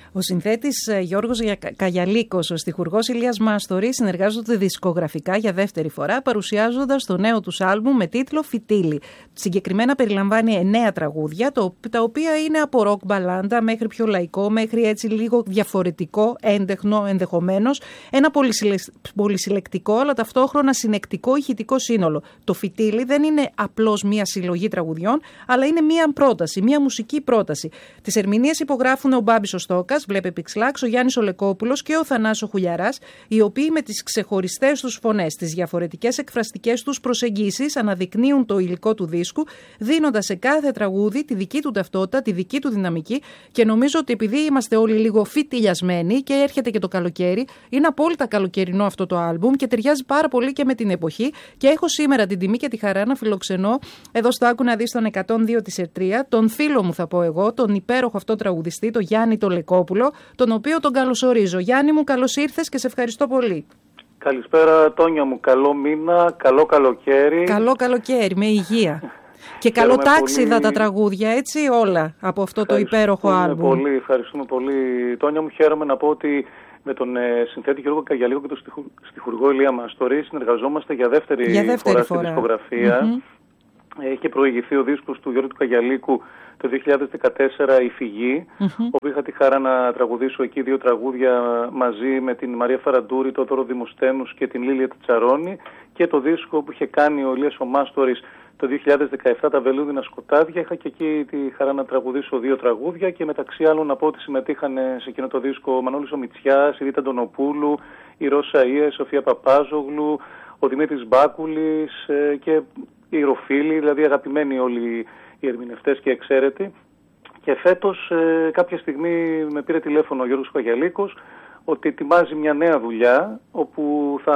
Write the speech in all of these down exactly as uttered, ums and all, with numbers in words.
Ο συνθέτης Γιώργος Καγιαλίκος, ο στιχουργός Ηλίας Μάστορης συνεργάζονται δισκογραφικά για δεύτερη φορά, παρουσιάζοντας το νέο τους άλμπουμ με τίτλο «Φιτίλι». Συγκεκριμένα περιλαμβάνει εννέα τραγούδια, τα οποία είναι από ροκ μπαλάντα μέχρι πιο λαϊκό, μέχρι έτσι λίγο διαφορετικό, έντεχνο ενδεχομένως, ένα πολυσυλλεκτικό αλλά ταυτόχρονα συνεκτικό ηχητικό σύνολο. Το «Φιτίλι» δεν είναι απλώς μία συλλογή τραγουδιών, αλλά είναι μία πρόταση, μία μουσική πρόταση. Τις ερμηνείες υπογράφουν ο Μπάμπης ο Στόκας, βλέπε Πιξλάξ, ο Γιάννης ο Λεκόπουλος και ο Θανάσης ο Χουλιαράς, οι οποίοι με τις ξεχωριστές τους φωνές, τις διαφορετικές εκφραστικές τους προσεγγίσεις αναδεικνύουν το υλικό του δίσκου, δίνοντας σε κάθε τραγούδι τη δική του ταυτότητα, τη δική του δυναμική, και νομίζω ότι επειδή είμαστε όλοι λίγο φιτιλιασμένοι και έρχεται και το καλοκαίρι, είναι απόλυτα καλοκαιρινό αυτό το άλμπουμ και ταιριάζει πάρα πολύ και με την εποχή. Και έχω σήμερα την τιμή και τη χαρά να φιλοξενώ εδώ στο Άκου να δεις τον εκατόν δύο της Ερτρία, τον φίλο μου θα πω εγώ, τον υπέροχο αυτό τραγουδιστή, τον Γιάννη τον Λεκόπουλο, τον οποίο τον καλωσορίζω. Γιάννη μου, καλώς ήρθες και σε ευχαριστώ πολύ. Καλησπέρα Τόνια μου, καλό μήνα, καλό καλοκαίρι. Καλό καλοκαίρι, με υγεία. Και καλό τάξιδα πολύ... τα τραγούδια, έτσι, όλα από αυτό το υπέροχο άλμπουμ. Πολύ, ευχαριστούμε πολύ. Τόνια μου, χαίρομαι να πω ότι με τον ε, συνθέτη Γιώργο Καγιαλίκο και τον στιχου, στιχουργό Ηλία Μαστορή συνεργαζόμαστε για δεύτερη, για δεύτερη φορά, φορά στη δισκογραφία. Mm-hmm. Έχει προηγηθεί ο δίσκος του Γιώργου του Καγιαλίκου το δύο χιλιάδες δεκατέσσερα, «Η Φυγή», mm-hmm. όπου είχα τη χαρά να τραγουδήσω εκεί δύο τραγούδια μαζί με την Μαρία Φαραντούρη, τον Θόδωρο Δημοσθένους και την Λίλια Τσαρώνη, και το δίσκο που είχε κάνει ο Ηλίας ο Μάστορης το δύο χιλιάδες δεκαεπτά, «Τα Βελούδινα Σκοτάδια». Είχα και εκεί τη χαρά να τραγουδήσω δύο τραγούδια και μεταξύ άλλων να πω ότι συμμετείχαν σε εκείνο το δίσκο ο Μανώλης ο Μητσιάς, η Ρίτα Αντωνοπούλου, η Ρώσα Ία, η Σοφία Παπάζογλου, ο Δημήτρης Μπάκουλης και οι Ροφίλοι, δηλαδή αγαπημένοι όλοι οι ερμηνευτές και εξαίρετοι. Και φέτος ε, κάποια στιγμή με πήρε τηλέφωνο ο Γιώργος Καγιαλίκος ότι ετοιμάζει μια νέα δουλειά όπου θα,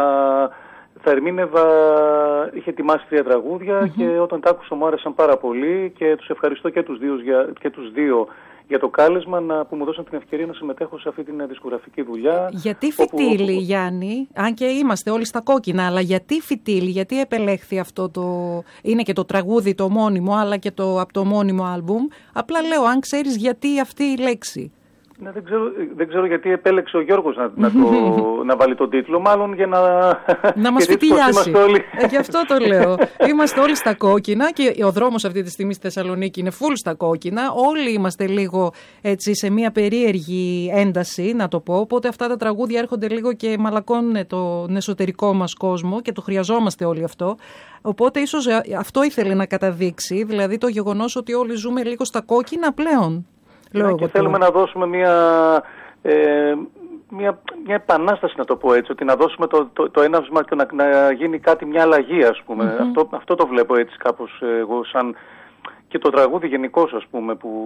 θα ερμήνευα, είχε ετοιμάσει τρία τραγούδια mm-hmm. και όταν τα άκουσα μου άρεσαν πάρα πολύ και τους ευχαριστώ και τους δύο για, και τους δύο για το κάλεσμα να, που μου δώσαν την ευκαιρία να συμμετέχω σε αυτή την δισκογραφική δουλειά. Γιατί Φιτίλι, όπου... Γιάννη, αν και είμαστε όλοι στα κόκκινα, αλλά γιατί Φιτίλι, γιατί επελέχθη αυτό το... Είναι και το τραγούδι το μόνιμο, αλλά και το από το μόνιμο άλμπουμ. Απλά λέω, αν ξέρεις γιατί αυτή η λέξη. Ναι, δεν, ξέρω, δεν ξέρω γιατί επέλεξε ο Γιώργος να, να, το, να βάλει τον τίτλο, μάλλον για να... Να μας φιτιλιάσει. Όλοι... Ε, γι' αυτό το λέω. Είμαστε όλοι στα κόκκινα και ο δρόμος αυτή τη στιγμή στη Θεσσαλονίκη είναι full στα κόκκινα. Όλοι είμαστε λίγο έτσι σε μια περίεργη ένταση, να το πω. Οπότε αυτά τα τραγούδια έρχονται λίγο και μαλακώνουν τον εσωτερικό μας κόσμο και το χρειαζόμαστε όλοι αυτό. Οπότε ίσως αυτό ήθελε να καταδείξει, δηλαδή το γεγονός ότι όλοι ζούμε λίγο στα κόκκινα πλέον. Ναι, και θέλουμε να δώσουμε μια, ε, μια, μια επανάσταση, να το πω έτσι, ότι να δώσουμε το, το, το έναυσμα και να, να γίνει κάτι, μια αλλαγή, ας πούμε. Mm-hmm. Αυτό, αυτό το βλέπω έτσι κάπως εγώ, σαν και το τραγούδι γενικώς, ας πούμε, που,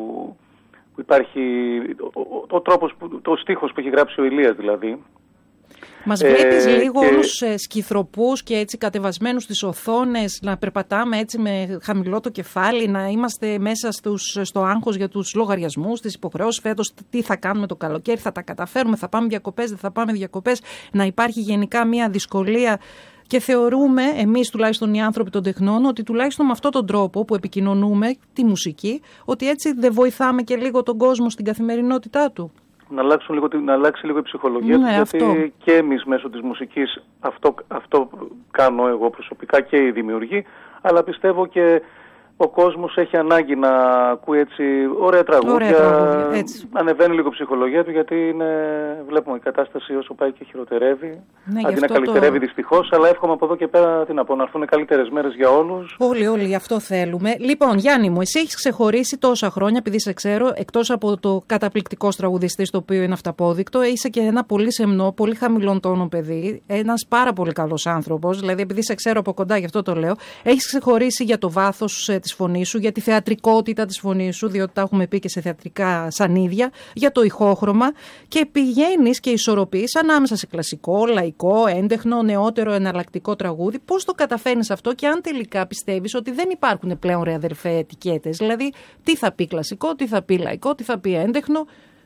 που υπάρχει, ο, ο, ο τρόπος, που, το στίχος που έχει γράψει ο Ηλίας δηλαδή. Μας βλέπεις ε, λίγο και... όλους ε, σκυθροπούς και έτσι κατεβασμένους στις οθόνες, να περπατάμε έτσι με χαμηλό το κεφάλι, να είμαστε μέσα στους, στο άγχος για τους λογαριασμούς, τις υποχρεώσεις φέτος, τι θα κάνουμε το καλοκαίρι, θα τα καταφέρουμε, θα πάμε διακοπές, δεν θα πάμε διακοπές, να υπάρχει γενικά μια δυσκολία. Και θεωρούμε, εμείς τουλάχιστον οι άνθρωποι των τεχνών, ότι τουλάχιστον με αυτόν τον τρόπο που επικοινωνούμε τη μουσική, ότι έτσι δεν βοηθάμε και λίγο τον κόσμο στην καθημερινότητά του. Να, αλλάξουν λίγο, να αλλάξει λίγο η ψυχολογία ναι, του, γιατί αυτό. Και εμείς μέσω της μουσικής αυτό, αυτό κάνω εγώ προσωπικά και οι δημιουργοί, αλλά πιστεύω και ο κόσμος έχει ανάγκη να ακούει έτσι ωραία τραγούδια, ωραία τραγούδια έτσι. Ανεβαίνει λίγο η ψυχολογία του, γιατί είναι, βλέπουμε η κατάσταση όσο πάει και χειροτερεύει, ναι, αντί να καλυτερεύει το... δυστυχώς, αλλά εύχομαι από εδώ και πέρα τι να πω, να έρθουν καλύτερες μέρες για όλους. Όλοι, όλοι, γι' αυτό θέλουμε. Λοιπόν, Γιάννη μου, εσύ έχεις ξεχωρίσει τόσα χρόνια, επειδή σε ξέρω, εκτός από το καταπληκτικό τραγουδιστής, το οποίο είναι αυταπόδεικτο, είσαι και ένα πολύ σεμνό, πολύ χαμηλών τόνων παιδί, ένας πάρα πολύ καλός άνθρωπος, δηλαδή επειδή σε ξέρω από κοντά, γι' αυτό το λέω, έχεις ξεχωρίσει για το βάθος της φωνής σου, για τη θεατρικότητα της φωνής σου, διότι τα έχουμε πει και σε θεατρικά σανίδια, για το ηχόχρωμα και πηγαίνεις και ισορροπείς ανάμεσα σε κλασικό, λαϊκό, έντεχνο, νεότερο, εναλλακτικό τραγούδι. Πώς το καταφέρνεις αυτό και αν τελικά πιστεύεις ότι δεν υπάρχουν πλέον, ρε αδερφέ, ετικέτες, δηλαδή τι θα πει κλασικό, τι θα πει λαϊκό, τι θα πει έντεχνο.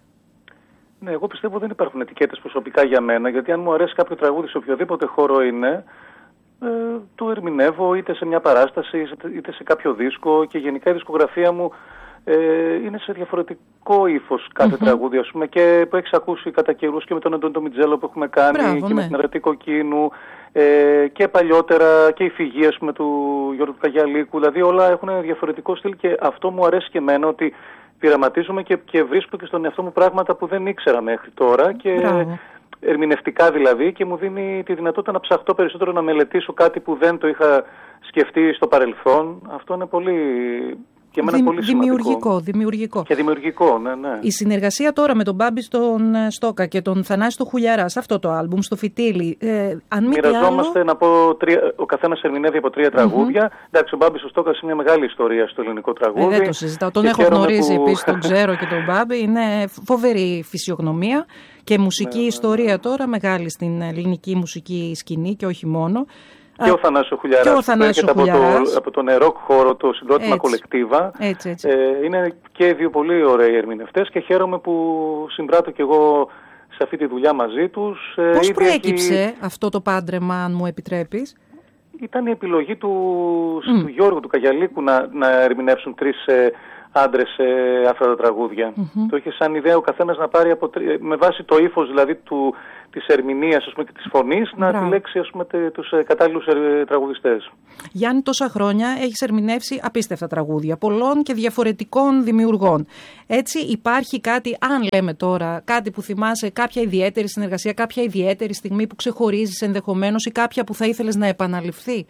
Ναι, εγώ πιστεύω δεν υπάρχουν ετικέτες προσωπικά για μένα, γιατί αν μου αρέσει κάποιο τραγούδι σε οποιοδήποτε χώρο είναι, Ε, το ερμηνεύω είτε σε μια παράσταση είτε σε κάποιο δίσκο, και γενικά η δισκογραφία μου ε, είναι σε διαφορετικό ύφος κάθε mm-hmm. τραγούδι, ας πούμε, και που έχεις ακούσει κατά καιρούς και με τον Αντώνη Μιτζέλο που έχουμε κάνει. Μπράβο, και ναι. με την Αρετή Κοκκίνου ε, και παλιότερα και η φυγή, ας πούμε, του Γιώργου Καγιαλίκου. Δηλαδή όλα έχουν διαφορετικό στυλ και αυτό μου αρέσει και εμένα, ότι πειραματίζομαι και, και βρίσκω και στον εαυτό μου πράγματα που δεν ήξερα μέχρι τώρα και Μπράβο. ερμηνευτικά δηλαδή, και μου δίνει τη δυνατότητα να ψαχτώ περισσότερο, να μελετήσω κάτι που δεν το είχα σκεφτεί στο παρελθόν. Αυτό είναι πολύ... Και εμένα Δη, πολύ δημιουργικό, δημιουργικό. Και δημιουργικό, ναι, ναι. Η συνεργασία τώρα με τον Μπάμπη στον Στόκα και τον Θανάση τον Χουλιαρά, σε αυτό το άλμπουμ, στο Φιτίλι. Ε, αν Μοιραζόμαστε, άλλο... να πω, τρία, ο καθένας ερμηνεύει από τρία τραγούδια. Mm-hmm. Εντάξει, ο Μπάμπης ο Στόκας είναι μια μεγάλη ιστορία στο ελληνικό τραγούδι. Ε, δεν το συζητάω. Τον έχω γνωρίσει που... επίσης, τον ξέρω και τον Μπάμπη. Είναι φοβερή φυσιογνωμία και μουσική ναι, ιστορία ναι. τώρα μεγάλη στην ελληνική μουσική σκηνή και όχι μόνο. Και ο Θανάσης Χουλιαράς που έρχεται από το, από το νερόκ χώρο, το συγκρότημα Κολεκτίβα. Έτσι, έτσι. Ε, είναι και οι δύο πολύ ωραίοι ερμηνευτές και χαίρομαι που συμπράττω και εγώ σε αυτή τη δουλειά μαζί τους. Πώς ε, προέκυψε εκεί... αυτό το πάντρεμα, αν μου επιτρέπεις? Ήταν η επιλογή του, mm. του Γιώργου του Καγιαλίκου να, να ερμηνεύσουν τρεις ε, άντρες σε αυτά τα τραγούδια. Mm-hmm. Το είχε σαν ιδέα ο καθένας να πάρει από, με βάση το ύφος δηλαδή του, της ερμηνείας, ας πούμε, και της φωνής, να επιλέξει, ας πούμε, τε, τους ε, κατάλληλους ε, τραγουδιστές. Γιάννη, τόσα χρόνια έχεις ερμηνεύσει απίστευτα τραγούδια πολλών και διαφορετικών δημιουργών. Έτσι υπάρχει κάτι, αν λέμε τώρα, κάτι που θυμάσαι, κάποια ιδιαίτερη συνεργασία, κάποια ιδιαίτερη στιγμή που ξεχωρίζεις ενδεχομένως ή κάποια που θα ήθελες να επαναληφθεί?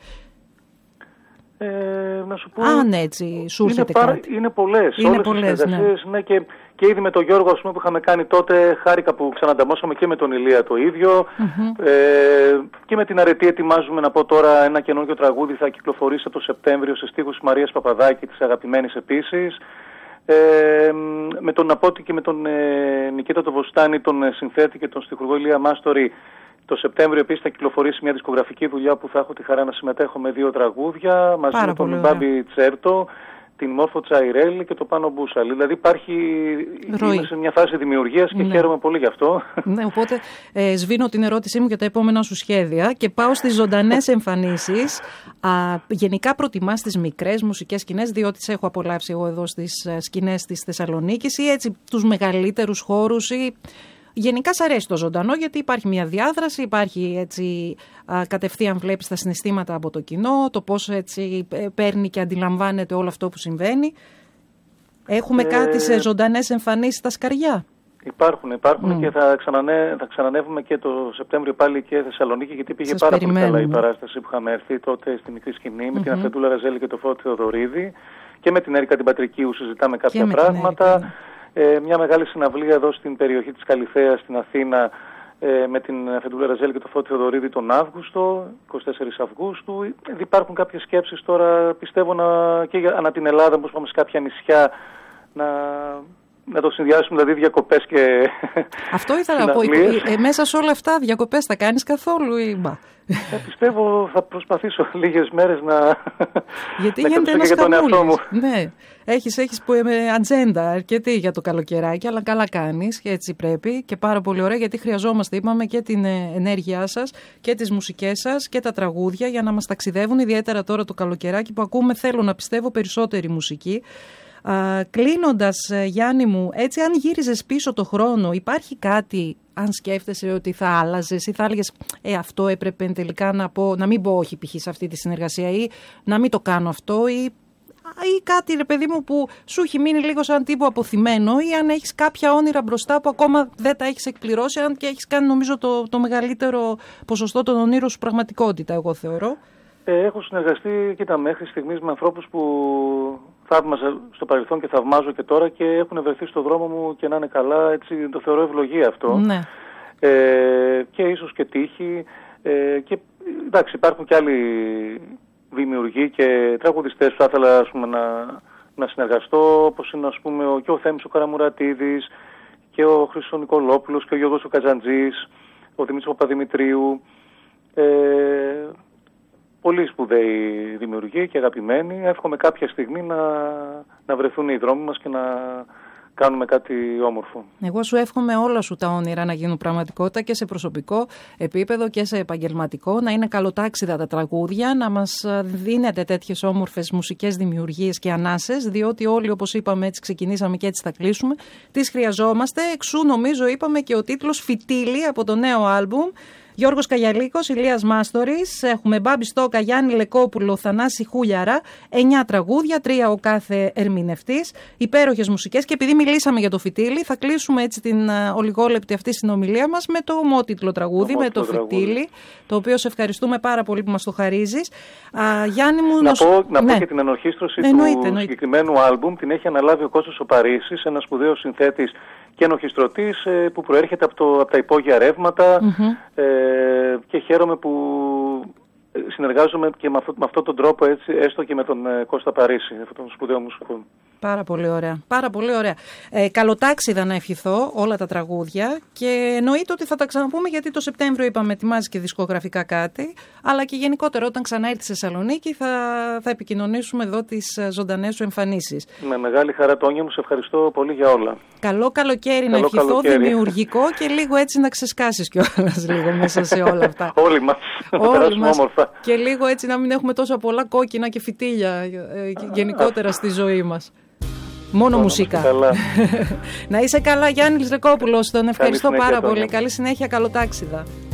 Ε, να σου πω, αν έτσι σου έρχεται είναι, κάτι. Είναι πολλές, είναι όλες πολλές, τις συνεργασίες, ναι. ναι, και, και ήδη με τον Γιώργο, ας πούμε, που είχαμε κάνει τότε, χάρηκα που ξανανταμώσαμε και με τον Ηλία το ίδιο. Mm-hmm. Ε, και με την Αρετή ετοιμάζουμε, να πω τώρα, ένα καινούργιο τραγούδι, θα κυκλοφορήσει το Σεπτέμβριο σε στίχους Μαρίας Παπαδάκη, της αγαπημένης επίσης. Ε, με τον Ναπότη και με τον ε, Νικήτα το Βοστάνη, τον ε, συνθέτη και τον στιχουργό Ηλία Μάστορη. Το Σεπτέμβριο επίσης θα κυκλοφορήσει μια δισκογραφική δουλειά που θα έχω τη χαρά να συμμετέχω με δύο τραγούδια μαζί Πάρα με τον Μπάμπη Τσέρτο, την Μόρφο Τσαϊρέλη και το Πάνο Μπούσαλη. Δηλαδή υπάρχει, είμαι σε μια φάση δημιουργίας και ναι. χαίρομαι πολύ γι' αυτό. Ναι, οπότε ε, σβήνω την ερώτησή μου για τα επόμενα σου σχέδια και πάω στις ζωντανές εμφανίσεις. Α, γενικά προτιμάς τις μικρές μουσικές σκηνές, διότι τις έχω απολαύσει εγώ εδώ στις σκηνές της Θεσσαλονίκης, ή έτσι τους μεγαλύτερους χώρους, ή... Γενικά σ' αρέσει το ζωντανό γιατί υπάρχει μια διάδραση, υπάρχει έτσι α, κατευθείαν βλέπεις τα συναισθήματα από το κοινό, το πώς έτσι παίρνει και αντιλαμβάνεται όλο αυτό που συμβαίνει. Έχουμε ε, κάτι σε ζωντανές εμφανίσεις στα σκαριά? Υπάρχουν, υπάρχουν mm. και θα, ξανανέ, θα ξανανεύουμε και το Σεπτέμβριο πάλι και Θεσσαλονίκη, γιατί πήγε Σας πάρα περιμένουμε. πολύ καλά η παράσταση που είχαμε έρθει τότε στη μικρή σκηνή με mm-hmm. την Αφεντούλα Ραζέλη και το Φώτη Θεοδωρίδη, και με την Έρικα την Πατρικίου συζητάμε κάποια πράγματα. Έρικα, ναι. Ε, μια μεγάλη συναυλία εδώ στην περιοχή της Καλιθέας στην Αθήνα ε, με την Αφεντούλα Ραζέλη και το Φώτη Θεοδωρίδη τον Αύγουστο, εικοστή τέταρτη Αυγούστου. Ε, υπάρχουν κάποιες σκέψεις τώρα, πιστεύω, να, και για, ανά την Ελλάδα, όπως πάμε σε κάποια νησιά, να... να το συνδυάσουμε, δηλαδή διακοπές και αυτό ήθελα να πω. Ε, μέσα σε όλα αυτά διακοπές θα κάνεις καθόλου ή μπα? Ε, πιστεύω θα προσπαθήσω λίγες μέρες να... Γιατί να γίνεται ένας για τον εαυτό μου. Ναι, έχεις, έχεις που, με ατζέντα αρκετή για το καλοκαιράκι, αλλά καλά κάνεις και έτσι πρέπει και πάρα πολύ ωραία, γιατί χρειαζόμαστε, είπαμε, και την ενέργειά σας και τις μουσικές σας και τα τραγούδια για να μας ταξιδεύουν, ιδιαίτερα τώρα το καλοκαιράκι που ακούμε, θέλω να πιστεύω, περισσότερη μουσική. Uh, κλείνοντας, Γιάννη μου, έτσι αν γύριζες πίσω το χρόνο, υπάρχει κάτι, αν σκέφτεσαι ότι θα άλλαζες ή θα έλεγες ε, αυτό έπρεπε τελικά να πω, να μην πω όχι π.χ. σε αυτή τη συνεργασία, ή να μην το κάνω αυτό, ή, ή κάτι, ρε παιδί μου, που σου έχει μείνει λίγο σαν τύπο αποθυμένο, ή αν έχεις κάποια όνειρα μπροστά που ακόμα δεν τα έχεις εκπληρώσει, αν και έχεις κάνει, νομίζω, το, το μεγαλύτερο ποσοστό των ονείρων σου πραγματικότητα, εγώ θεωρώ. Ε, έχω συνεργαστεί, κοίτα, μέχρι στιγμής με ανθρώπους που θαύμαζα στο παρελθόν και θαυμάζω και τώρα και έχουν βρεθεί στο δρόμο μου και να είναι καλά, έτσι το θεωρώ ευλογία αυτό. Ναι. Ε, και ίσως και τύχη. Ε, και εντάξει, υπάρχουν και άλλοι δημιουργοί και τραγουδιστές που θα ήθελα, ας πούμε, να, να συνεργαστώ, όπως είναι, ας πούμε, ο, και ο Θέμης ο Καραμουρατίδης και ο Χρήστος Νικολόπουλος και ο Γιώργος ο Καζαντζής, ο Δημήτρης Παπαδημητρίου. Ε, Πολύ σπουδαίοι δημιουργοί και αγαπημένοι. Εύχομαι κάποια στιγμή να, να βρεθούν οι δρόμοι μας και να κάνουμε κάτι όμορφο. Εγώ σου εύχομαι όλα σου τα όνειρα να γίνουν πραγματικότητα και σε προσωπικό επίπεδο και σε επαγγελματικό, να είναι καλοτάξιδα τα τραγούδια, να μας δίνετε τέτοιες όμορφες μουσικές δημιουργίες και ανάσες, διότι όλοι, όπως είπαμε, έτσι ξεκινήσαμε και έτσι θα κλείσουμε, τις χρειαζόμαστε. Εξού νομίζω είπαμε και ο τίτλος «Φιτίλι» από το νέο άλμπουμ. Γιώργος Καγιαλίκος, Ηλίας Μάστορης, έχουμε Μπάμπη Στόκα, Γιάννη Λεκόπουλο, Θανάση Χούλιαρα, εννιά τραγούδια, τρία ο κάθε ερμηνευτής, υπέροχες μουσικές, και επειδή μιλήσαμε για το Φιτίλι, θα κλείσουμε έτσι την ολιγόλεπτη αυτή συνομιλία μας με το ομότιτλο τραγούδι, το με το τραγούδι. Φιτίλι, το οποίο σε ευχαριστούμε πάρα πολύ που μας το χαρίζεις. Α, Γιάννη μου, να, να... πω, να ναι. πω και την ενορχήστρωση εννοείται, του εννοείται. συγκεκριμένου άλμπουμ, την έχει αναλάβει ο Κώστας ο Παρίσης, ένας σπουδαίος συνθέτης και ενορχιστρωτής ε, που προέρχεται από, το, από τα υπόγεια ρεύματα, mm-hmm. ε, και χαίρομαι που συνεργάζομαι και με, αυτό, με αυτόν τον τρόπο, έτσι, έστω και με τον ε, Κώστα Παρίσι, αυτόν τον σπουδαίο μουσικό. Πάρα πολύ ωραία. Πάρα πολύ ωραία. Ε, καλοτάξιδα να ευχηθώ όλα τα τραγούδια, και εννοείται ότι θα τα ξαναπούμε, γιατί το Σεπτέμβριο είπαμε ετοιμάζει και δισκογραφικά κάτι, αλλά και γενικότερα όταν ξανά έρθει στη Θεσσαλονίκη θα, θα επικοινωνήσουμε εδώ τις ζωντανές σου εμφανίσεις. Με μεγάλη χαρά, Τόνια μου, σε ευχαριστώ πολύ για όλα. Καλό καλοκαίρι. Καλό να ευχηθώ, καλοκαίρι. Δημιουργικό και λίγο έτσι να ξεσκάσεις κιόλας λίγο μέσα σε όλα αυτά. Όλοι μας. Όλοι μας. Και λίγο έτσι να μην έχουμε τόσα πολλά κόκκινα και φυτίλια ε, γενικότερα στη ζωή μας. Μόνο μουσικά. Να είσαι καλά, Γιάννης Λεκόπουλος. Τον ευχαριστώ πάρα πολύ. Καλή συνέχεια, καλοτάξιδα.